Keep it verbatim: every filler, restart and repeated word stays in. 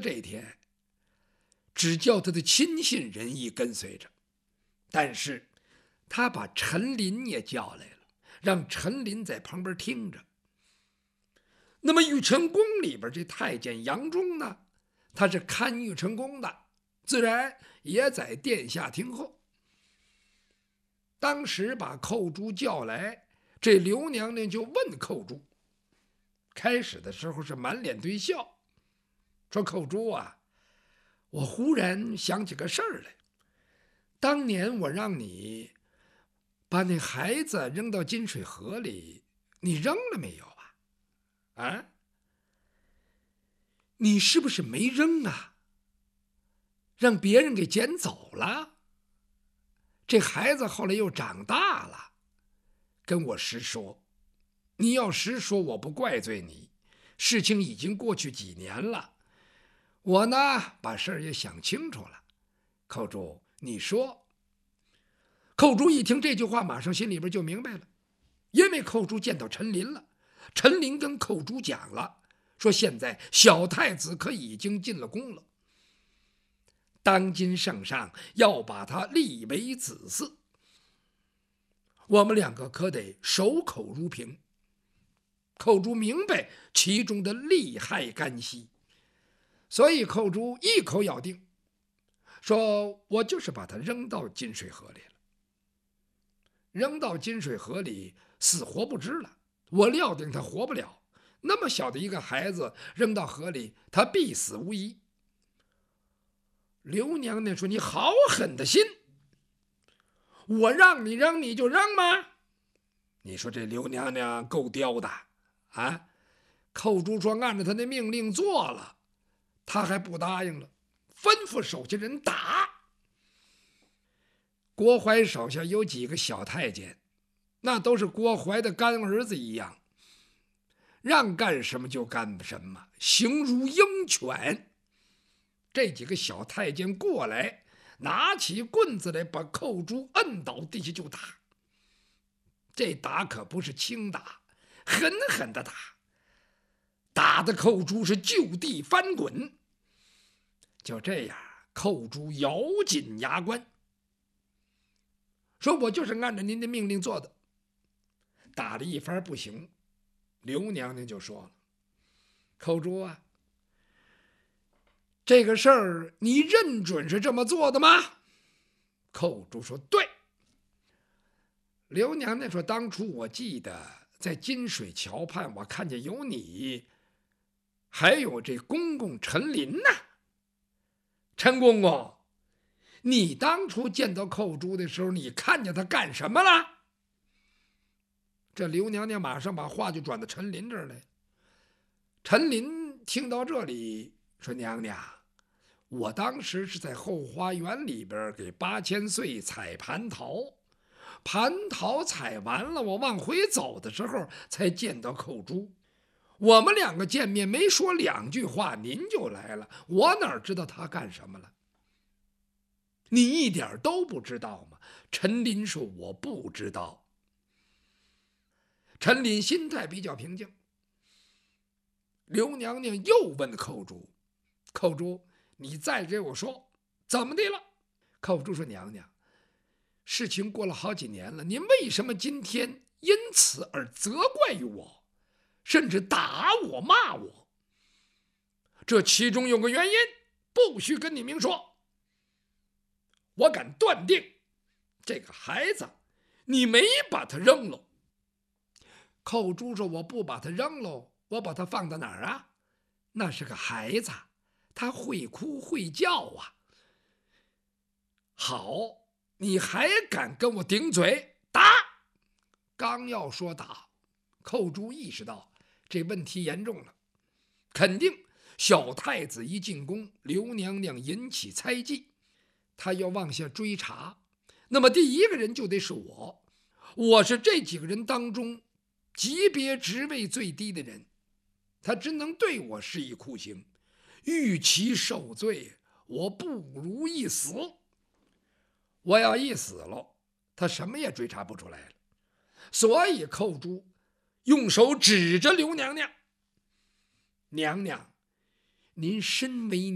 这一天，只叫他的亲信人义跟随着，但是他把陈琳也叫来了，让陈琳在旁边听着。那么玉成宫里边这太监杨忠呢，他是看玉成宫的，自然也在殿下听候。当时把寇珠叫来，这刘娘娘就问寇珠，开始的时候是满脸堆笑，说寇珠啊，我忽然想起个事儿来，当年我让你把那孩子扔到金水河里，你扔了没有啊？啊？你是不是没扔啊？让别人给捡走了？这孩子后来又长大了，跟我实说，你要实说，我不怪罪你，事情已经过去几年了，我呢把事儿也想清楚了。寇珠，你说。寇珠一听这句话，马上心里边就明白了，因为寇珠见到陈琳了，陈琳跟寇珠讲了，说现在小太子可已经进了宫了，当今圣上要把他立为子嗣，我们两个可得守口如瓶。寇珠明白其中的利害干系，所以寇珠一口咬定，说我就是把他扔到金水河里了，扔到金水河里死活不知了，我料定他活不了，那么小的一个孩子扔到河里，他必死无疑。刘娘娘说，你好狠的心，我让你扔你就扔吗？你说这刘娘娘够刁的啊！寇珠说按照他的命令做了，他还不答应了，吩咐手下人打。郭槐手下有几个小太监，那都是郭槐的干儿子一样，让干什么就干什么，形如鹰犬。这几个小太监过来，拿起棍子来，把寇珠摁倒地下就打。这打可不是轻打，狠狠的打，打的寇珠是就地翻滚。就这样，寇珠咬紧牙关，说我就是按照您的命令做的。打了一番不行，刘娘娘就说了，寇珠啊，这个事儿你认准是这么做的吗？寇珠说对。刘娘娘说，当初我记得在金水桥畔，我看见有你，还有这公公陈琳呢。陈公公，你当初见到寇珠的时候，你看见他干什么了？这刘娘娘马上把话就转到陈琳这儿来。陈琳听到这里说，娘娘，我当时是在后花园里边给八千岁采蟠桃，蟠桃采完了，我往回走的时候才见到寇珠，我们两个见面没说两句话，您就来了，我哪知道他干什么了？你一点都不知道吗？陈琳说，我不知道。陈琳心态比较平静。刘娘娘又问寇珠，寇珠，你再给我说怎么的了？寇珠说，娘娘，事情过了好几年了，您为什么今天因此而责怪于我，甚至打我骂我？这其中有个原因，不许跟你明说。我敢断定，这个孩子你没把他扔了。寇珠说，我不把他扔了，我把他放到哪儿啊？那是个孩子，他会哭会叫啊。好，你还敢跟我顶嘴？打！刚要说打，寇珠意识到这问题严重了，肯定小太子一进宫，刘娘娘引起猜忌，他要往下追查，那么第一个人就得是我，我是这几个人当中级别职位最低的人，他只能对我施以酷刑，与其受罪，我不如一死。我要一死了，他什么也追查不出来了。所以寇珠用手指着刘娘娘，娘娘，您身为